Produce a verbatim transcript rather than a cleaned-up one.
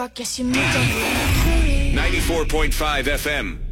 rock, yes, you moved on. ninety-four point five F M.